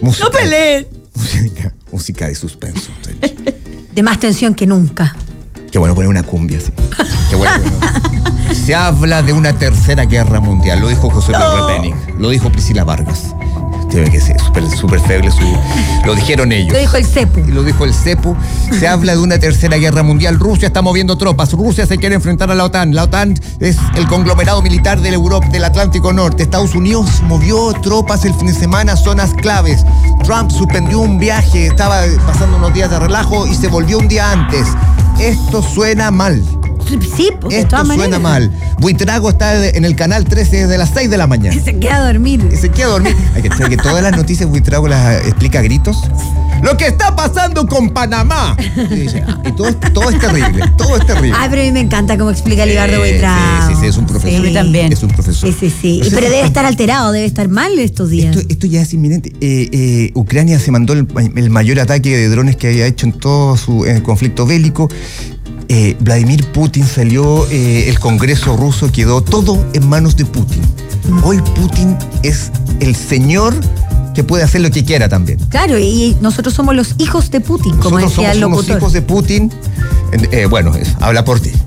Música, ¡No peleen! música de suspenso. De más tensión que nunca. Qué bueno poner una cumbia así. Qué bueno. Se habla de una tercera guerra mundial. Lo dijo José Repening. Lo dijo Priscila Vargas. Tiene que ser súper feble. Lo dijeron ellos. Lo dijo el CEPU. Lo dijo el CEPU. Se habla de una tercera guerra mundial. Rusia está moviendo tropas. Rusia se quiere enfrentar a la OTAN. La OTAN es el conglomerado militar del Atlántico Norte. Estados Unidos movió tropas el fin de semana a zonas claves. Trump suspendió un viaje. Estaba pasando unos días de relajo y se volvió un día antes. Esto suena mal. Sí, porque de Esto todas suena maneras. mal. Buitrago está en el canal 13 desde las 6 de la mañana. Se queda a dormir. Se queda a dormir. Hay que saber que todas las noticias Buitrago las explica a gritos. Lo que está pasando con Panamá. Y dice, y todo es terrible. Todo es terrible. Ay, pero a mí me encanta cómo explica Libardo Buitrago. Sí, es un profesor. Sí, a mí también. Es un profesor. Sí. Pero debe estar alterado, debe estar mal estos días. Esto ya es inminente. Ucrania se mandó el mayor ataque de drones que había hecho en todo el conflicto bélico. Vladimir Putin salió, el Congreso ruso quedó todo en manos de Putin. Hoy Putin es el señor que puede hacer lo que quiera también. Claro, y nosotros somos los hijos de Putin, como Nosotros decía el somos locutor. unos hijos de Putin. Habla por ti.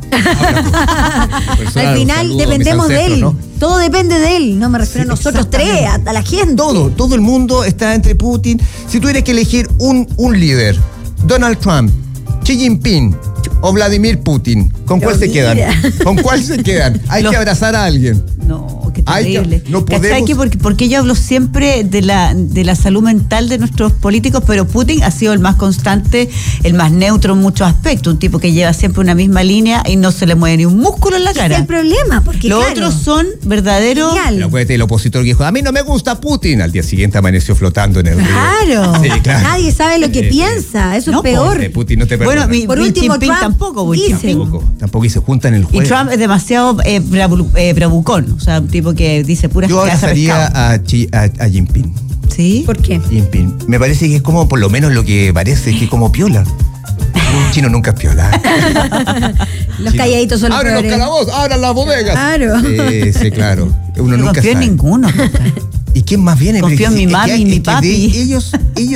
Al final dependemos de él. ¿No? Todo depende de él. No me refiero a nosotros tres, a la gente. Todo el mundo está entre Putin. Si tuvieras que elegir un líder, Donald Trump, Xi Jinping o Vladimir Putin, ¿con cuál se quedan? ¿Con cuál se quedan? Hay que abrazar a alguien. No, qué terrible. No podemos. Porque yo hablo siempre de la salud mental de nuestros políticos, pero Putin ha sido el más constante, el más neutro en muchos aspectos, un tipo que lleva siempre una misma línea y no se le mueve ni un músculo en la cara. Es el problema, porque los otros son verdaderos. Pero acuérdate, el opositor que dijo, a mí no me gusta Putin, al día siguiente amaneció flotando en el río. Claro. Sí, claro. Nadie sabe lo que piensa, eso es peor. Putin no te perdona. Bueno, Por último, Jinping Trump tampoco, dice. Tampoco, y se juntan en el juego. Y Trump es demasiado bravucón, o sea, un tipo que dice puras Yo cosas. abrazaría a Jinping. ¿Sí? ¿Por qué? Jinping. Me parece que es como, por lo menos lo que parece, es que como piola. Un chino nunca es piola. Los calladitos son los ¡Abren los peores. calabozos! ¡Abran las bodegas! Claro. Sí, claro. Uno No nunca confío en sabe. ninguno. ¿Y quién más viene? Confío en mi mami y mi papi. Ellos,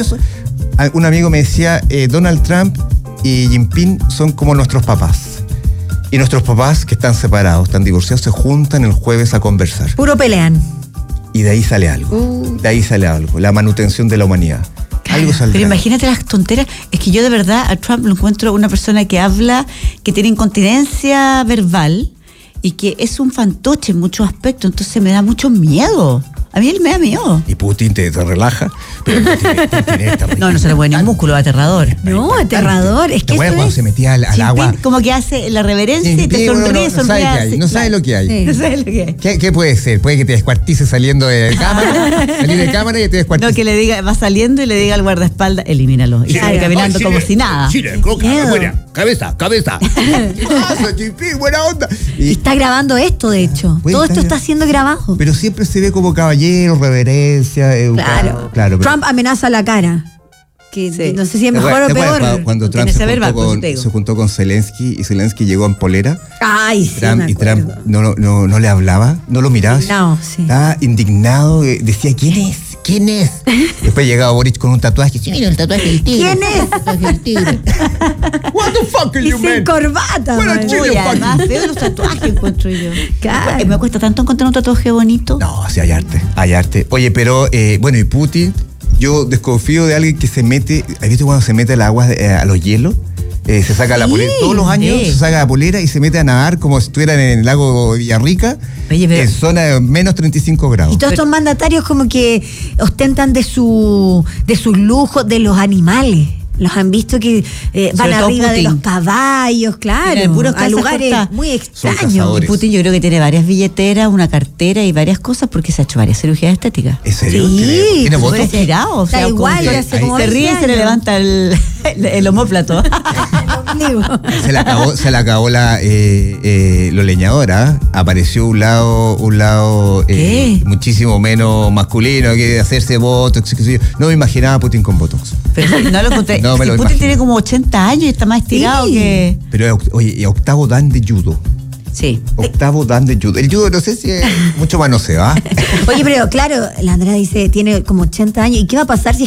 un amigo me decía, Donald Trump y Jinping son como nuestros papás. Y nuestros papás que están separados, están divorciados, se juntan el jueves a conversar. Puro pelean. Y de ahí sale algo. De ahí sale algo. La manutención de la humanidad. Algo saldrá. Pero imagínate las tonteras. Es que yo de verdad a Trump lo encuentro una persona que habla, que tiene incontinencia verbal y que es un fantoche en muchos aspectos. Entonces me da mucho miedo. A mí él me da miedo. Y Putin te relaja. Pero No se le puede ni un músculo, aterrador. No, aterrador. Es que ¿Te acuerdas eso cuando es. se metía al Jinping agua? como que hace la reverencia y te sonríe, No sabe lo que hay. Sí. No sabes lo que hay. ¿Qué puede ser? Puede que te descuartice saliendo de cámara, salir de cámara y te descuartice. No, que le diga, va saliendo y le diga al guardaespaldas, elimínalo. Y sigue caminando como si nada. Chile, coca, Miedo. afuera. Cabeza. ¿Qué pasa, Jinping? Buena onda. Y está grabando esto, de hecho. Puede Todo esto estar- está siendo grabado. Pero siempre se ve como caballero, reverencia, educado. Claro. pero- Trump amenaza la cara. Que Sí. no sé si es ¿Te mejor o acuerdas peor. cuando Trump Tiene ese verbal, por eso te digo. se juntó con Zelensky y Zelensky llegó en polera? Ay, sí, Trump, me y Trump acuerdo. no le hablaba, no lo miraba. No, sí. Estaba indignado, decía, ¿quién es? Después llegaba Boric con un tatuaje. Sí, mira el tatuaje del tigre. ¿Quién es? El tatuaje del tigre. What the fuck are Y you, sin man? corbata. Bueno, man. Chile, Uy, además, veo los tatuajes, encuentro yo. Claro. Me cuesta tanto encontrar un tatuaje bonito. No, sí, hay arte. Oye, pero, y Putin, yo desconfío de alguien que se mete, ¿has visto cuando se mete al agua, a los hielos? Se saca la polera, todos los años sí. se saca la polera y se mete a nadar como si estuvieran en el lago Villarrica, Oye, pero- en zona de menos 35 grados. Y todos estos mandatarios como que ostentan de sus lujos de los animales. Los han visto que van Sobre todo arriba de Putin. los caballos, claro, Tiene puros a casas lugares cortadas. muy Son extraños. cazadores. Putin yo creo que tiene varias billeteras, una cartera y varias cosas porque se ha hecho varias cirugías estéticas. ¿En serio? Sí, ¿Tiene pues, votos? Súper estirado, o Está sea, igual, como que hace como se 20 ríe y se le años. levanta el homóplato. Digo. Se le acabó lo leñadora. Apareció un lado ¿Qué? muchísimo menos masculino, que hacerse botox. Qué sé yo. No me imaginaba a Putin con botox. Pero no lo encontré. No me Si lo Putin imagino. tiene como 80 años y está más estirado Sí. que... Pero, oye, y octavo dan de judo. Sí. Octavo dan de judo. El judo no sé si es mucho manoseo, ¿ah? Oye, pero claro, la Andrea dice, tiene como 80 años. ¿Y qué va a pasar si